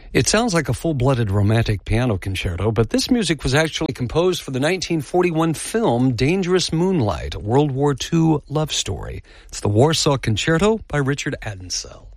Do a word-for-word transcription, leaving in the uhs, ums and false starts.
It sounds like a full-blooded romantic piano concerto, but this music was actually composed for the nineteen forty-one film Dangerous Moonlight, a World War Two love story. It's the Warsaw Concerto by Richard Adensell.